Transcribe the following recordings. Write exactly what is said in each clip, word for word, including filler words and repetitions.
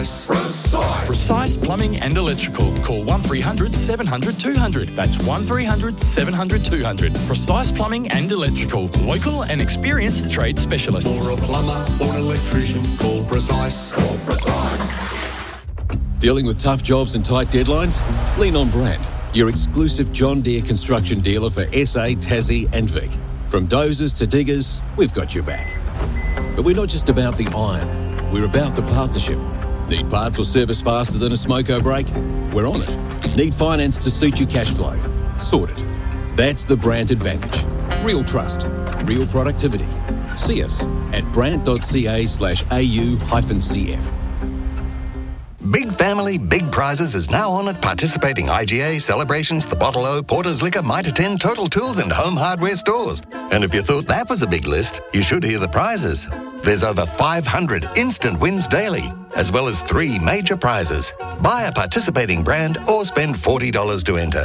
Precise. Precise Plumbing and Electrical. Call one three hundred seven hundred two hundred. That's one three hundred seven hundred two hundred. Precise Plumbing and Electrical. Local and experienced trade specialists. For a plumber or an electrician, call Precise. Call Precise. Dealing with tough jobs and tight deadlines? Lean on Brandt, your exclusive John Deere construction dealer for S A, Tassie and Vic. From dozers to diggers, we've got your back. But we're not just about the iron, we're about the partnership. Need parts or service faster than a smoko brake? We're on it. Need finance to suit your cash flow? Sorted. That's the Brandt advantage. Real trust, real productivity. See us at brandt.ca slash au hyphen cf. Big Family, Big Prizes is now on at participating I G A, Celebrations, The Bottle O, Porter's Liquor, Mitre ten, Total Tools and Home Hardware stores. And if you thought that was a big list, you should hear the prizes. There's over five hundred instant wins daily, as well as three major prizes. Buy a participating brand or spend forty dollars to enter.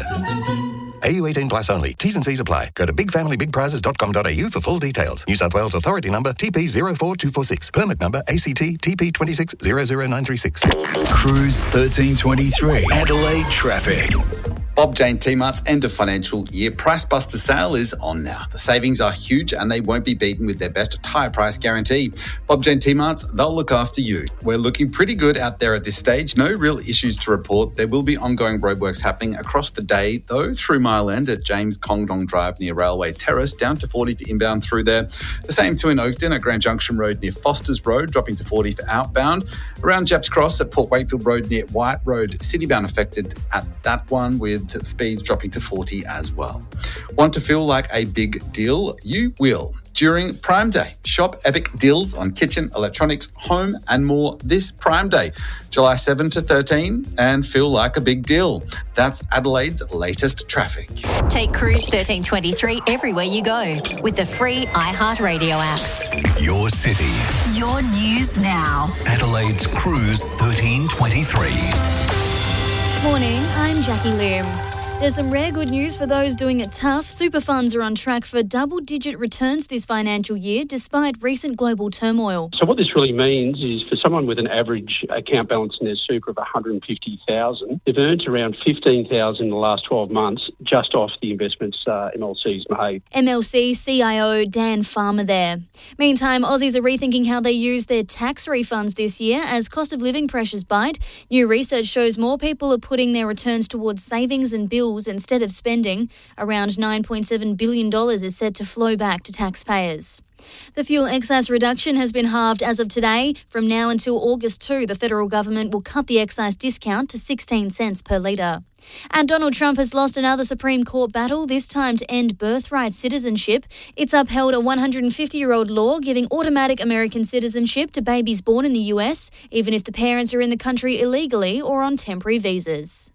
A U eighteen plus only. T's and C's apply. Go to big family big prizes dot com dot a u for full details. New South Wales Authority number T P zero four two four six. Permit number A C T T P two six zero zero nine three six. Cruise thirteen twenty-three. Adelaide traffic. Bob Jane T-Mart's end of financial year Price Buster sale is on now. The savings are huge and they won't be beaten with their best tyre price guarantee. Bob Jane T-Mart's, they'll look after you. We're looking pretty good out there at this stage. No real issues to report. There will be ongoing roadworks happening across the day, though, through Mile End at James Kongdong Drive near Railway Terrace, down to forty for inbound through there. The same too in Oakden at Grand Junction Road near Foster's Road, dropping to forty for outbound. Around Japps Cross at Port Wakefield Road near White Road, citybound affected at that one with speeds dropping to forty as well. Want to feel like a big deal? You will. During Prime Day, shop epic deals on kitchen, electronics, home and more this Prime Day, July seventh to thirteenth, and feel like a big deal. That's Adelaide's latest traffic. Take Cruise thirteen twenty-three everywhere you go with the free iHeartRadio app. Your city. Your news now. Adelaide's Cruise thirteen twenty-three. Morning, I'm Jackie Lim. There's some rare good news for those doing it tough. Super funds are on track for double-digit returns this financial year, despite recent global turmoil. So what this really means is for someone with an average account balance in their super of one hundred fifty thousand dollars, they've earned around fifteen thousand dollars in the last twelve months just off the investments uh, M L C's made. M L C C I O Dan Farmer there. Meantime, Aussies are rethinking how they use their tax refunds this year as cost of living pressures bite. New research shows more people are putting their returns towards savings and bills instead of spending. Around nine point seven billion dollars is set to flow back to taxpayers. The fuel excise reduction has been halved as of today. From now until August second, the federal government will cut the excise discount to sixteen cents per litre. And Donald Trump has lost another Supreme Court battle, this time to end birthright citizenship. It's upheld a one hundred fifty-year-old law giving automatic American citizenship to babies born in the U S, even if the parents are in the country illegally or on temporary visas.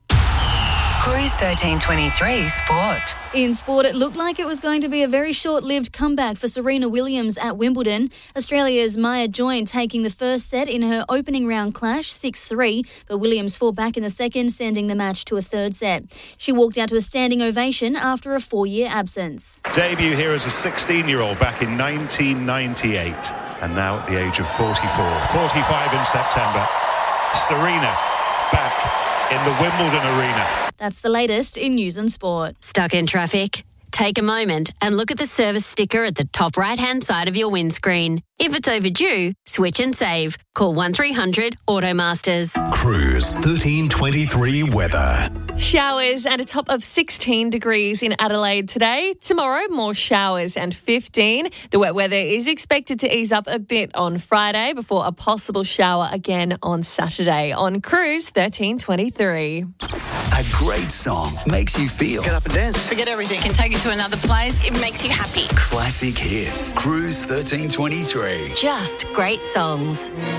Cruise thirteen twenty-three Sport. In sport, it looked like it was going to be a very short-lived comeback for Serena Williams at Wimbledon. Australia's Maya Joint taking the first set in her opening round clash, six three, but Williams fought back in the second, sending the match to a third set. She walked out to a standing ovation after a four-year absence. Debut here as a sixteen-year-old back in nineteen ninety-eight, and now at the age of forty-four. forty-five in September. Serena back in the Wimbledon arena. That's the latest in news and sport. Stuck in traffic? Take a moment and look at the service sticker at the top right-hand side of your windscreen. If it's overdue, switch and save. Call one three hundred Automasters. Cruise thirteen twenty-three weather. Showers and a top of sixteen degrees in Adelaide today. Tomorrow, more showers and fifteen. The wet weather is expected to ease up a bit on Friday before a possible shower again on Saturday on Cruise thirteen twenty-three. A great song makes you feel. Get up and dance. Forget everything. Can take you to another place. It makes you happy. Classic hits. Cruise thirteen twenty-three. Just great songs.